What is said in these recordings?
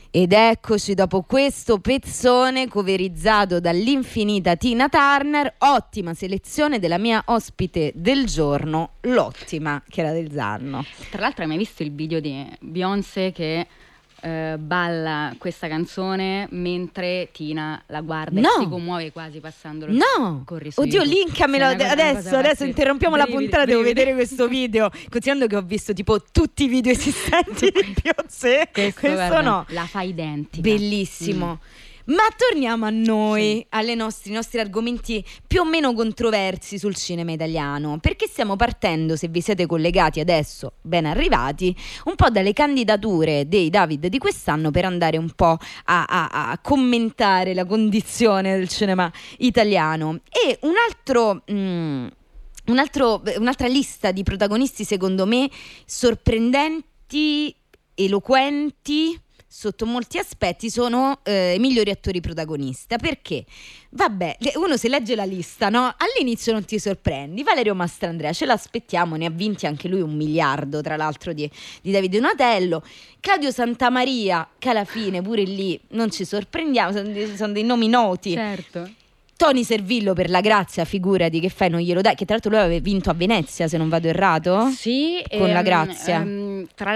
Ed eccoci dopo questo pezzone coverizzato dall'infinita Tina Turner. Ottima selezione della mia ospite del giorno, l'ottima Chiara Del Zanno. Tra l'altro, hai mai visto il video di Beyoncé che balla questa canzone mentre Tina la guarda e si commuove quasi passandolo? No! Oddio, linkamelo adesso interrompiamo la puntata, devo vedere questo video, considerando che ho visto tipo tutti i video esistenti di Beyoncé. Questo no. La fa identica. Bellissimo. Ma torniamo a noi, ai nostri argomenti più o meno controversi sul cinema italiano, perché stiamo partendo, se vi siete collegati adesso, ben arrivati, un po' dalle candidature dei David di quest'anno per andare un po' a commentare la condizione del cinema italiano. E un'altra lista di protagonisti secondo me sorprendenti, eloquenti sotto molti aspetti sono i migliori attori protagonista. Perché? Vabbè, uno se legge la lista, no? All'inizio non ti sorprendi. Valerio Mastandrea, ce l'aspettiamo, ne ha vinti anche lui 1 miliardo, tra l'altro di Davide Donatello. Claudio Santamaria, che alla fine pure lì non ci sorprendiamo, sono dei nomi noti. Certo. Tony Servillo per La Grazia, figurati, che fai, non glielo dai, che tra l'altro lui aveva vinto a Venezia, se non vado errato. Sì, con La Grazia. Tra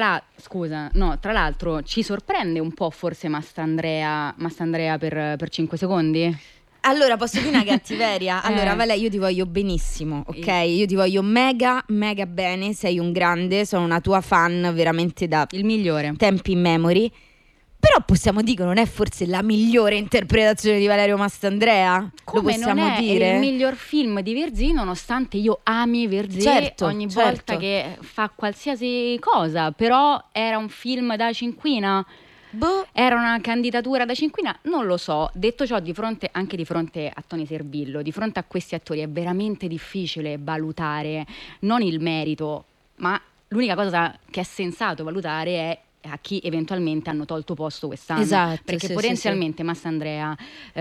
l'altro ci sorprende un po' forse Mastandrea per 5 secondi? Allora, posso dire una cattiveria? Allora, Vale, io ti voglio benissimo, ok? Io ti voglio mega, mega bene, sei un grande, sono una tua fan veramente da il migliore tempi in memory. Però possiamo dire che non è forse la migliore interpretazione di Valerio Mastandrea? Come lo possiamo non è dire? Il miglior film di Verzì, nonostante io ami Verzì ogni volta che fa qualsiasi cosa. Però era un film da cinquina? Era una candidatura da cinquina? Non lo so. Detto ciò, anche di fronte a Tony Servillo, di fronte a questi attori è veramente difficile valutare non il merito, ma l'unica cosa che è sensato valutare è a chi eventualmente hanno tolto posto quest'anno. Esatto, perché potenzialmente Mastandrea,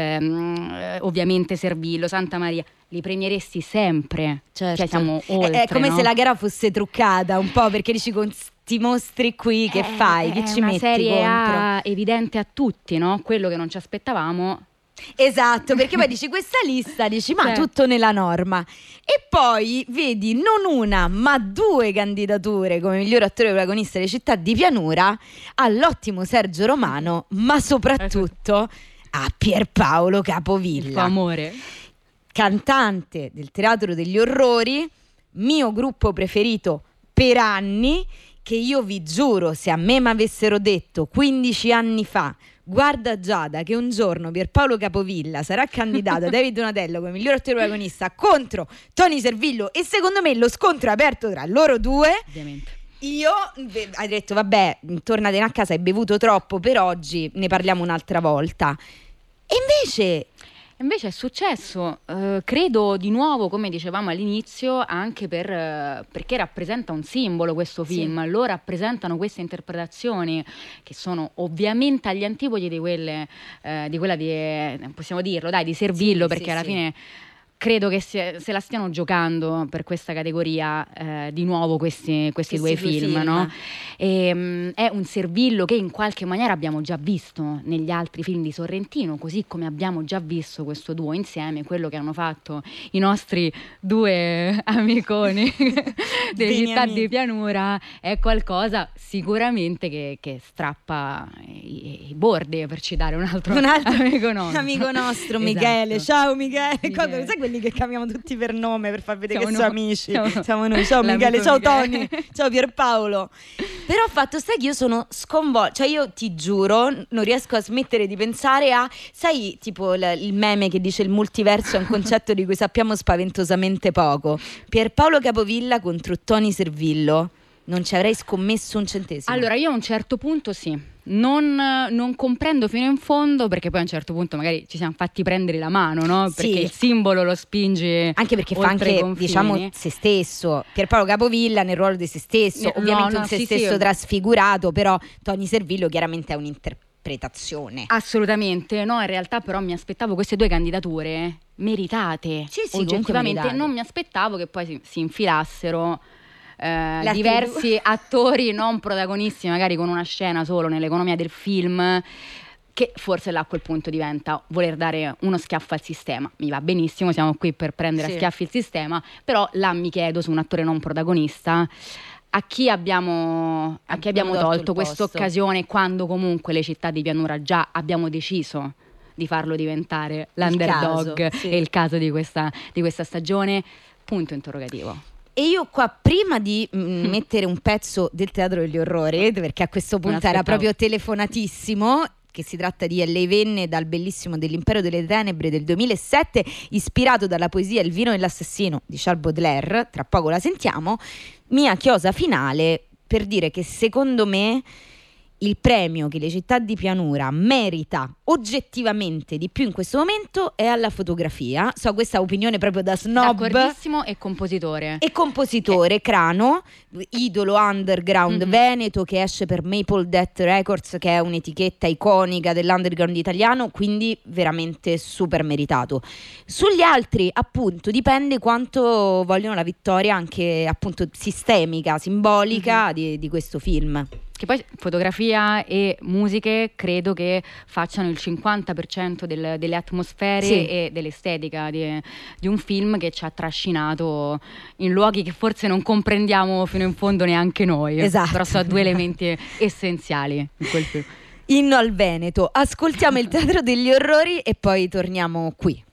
ovviamente Servillo, Santamaria, li premieresti sempre. Certo. Cioè siamo oltre, è come no? se la gara fosse truccata un po', perché dici con sti mostri qui che fai? Chi ci metti contro? È una serie A evidente a tutti, no? Quello che non ci aspettavamo. Esatto, perché poi dici questa lista, dici ma tutto nella norma, e poi vedi non una ma 2 candidature come miglior attore protagonista delle Città di Pianura all'ottimo Sergio Romano, ma soprattutto a Pierpaolo Capovilla, il tuo amore, cantante del Teatro degli Orrori, mio gruppo preferito per anni, che io vi giuro, se a me mi avessero detto 15 anni fa guarda Giada che un giorno Pierpaolo Capovilla sarà candidato a David Donatello come miglior attore protagonista contro Tony Servillo, e secondo me lo scontro è aperto tra loro due, ovviamente, io hai detto vabbè, tornatene a casa, hai bevuto troppo per oggi, ne parliamo un'altra volta. E invece è successo, credo di nuovo, come dicevamo all'inizio, anche perché rappresenta un simbolo questo film. Sì. Lo rappresentano queste interpretazioni che sono ovviamente agli antipodi di quella di, possiamo dirlo, dai, di Servillo, perché alla fine credo che se la stiano giocando per questa categoria di nuovo questi due film, no? È un Servillo che in qualche maniera abbiamo già visto negli altri film di Sorrentino, così come abbiamo già visto questo duo insieme, quello che hanno fatto i nostri 2 amiconi delle Città di Pianura. È qualcosa sicuramente che strappa i bordi, per citare un altro amico nostro. Michele. Ciao Michele. Sai quelli che chiamiamo tutti per nome per far vedere che sono amici? Siamo noi. Ciao Michele, ciao Tony, ciao Pierpaolo. Però fatto sta che io sono sconvolta, cioè io ti giuro non riesco a smettere di pensare a, sai, tipo il meme che dice il multiverso è un concetto di cui sappiamo spaventosamente poco. Pierpaolo Capovilla contro Tony Servillo, non ci avrei scommesso un centesimo. Allora io a un certo punto non comprendo fino in fondo, perché poi a un certo punto magari ci siamo fatti prendere la mano, no? Perché il simbolo lo spinge, anche perché fa anche, diciamo, se stesso. Pierpaolo Capovilla nel ruolo di se stesso, ovviamente un se stesso trasfigurato, però Tony Servillo chiaramente è un'interpretazione. Assolutamente, no, in realtà però mi aspettavo queste 2 candidature meritate, oggettivamente. Non mi aspettavo che poi si infilassero diversi attori non protagonisti, magari con una scena solo nell'economia del film, che forse là a quel punto diventa voler dare uno schiaffo al sistema. Mi va benissimo, siamo qui per prendere a schiaffi il sistema, però là mi chiedo, su un attore non protagonista, a chi abbiamo tolto questa occasione, quando comunque le città di pianura già abbiamo deciso di farlo diventare l'underdog e il caso di questa stagione? Punto interrogativo. E io qua, prima di mettere un pezzo del Teatro degli Orrori, perché a questo punto era proprio telefonatissimo, che si tratta di Lei venne dal bellissimo dell'Impero delle Tenebre del 2007, ispirato dalla poesia Il vino e l'assassino di Charles Baudelaire, tra poco la sentiamo, mia chiosa finale per dire che secondo me il premio che le città di pianura merita oggettivamente di più in questo momento è alla fotografia. So, questa opinione proprio da snob. D'accordissimo. E compositore. Crano, idolo underground veneto, che esce per Maple Death Records, che è un'etichetta iconica dell'underground italiano, quindi veramente super meritato. Sugli altri, appunto, dipende quanto vogliono la vittoria anche appunto sistemica, simbolica di questo film. Che poi fotografia e musiche credo che facciano il 50% delle atmosfere e dell'estetica di un film che ci ha trascinato in luoghi che forse non comprendiamo fino in fondo neanche noi. Esatto. Però sono due elementi essenziali in quel film. Inno al Veneto. Ascoltiamo il Teatro degli Orrori e poi torniamo qui.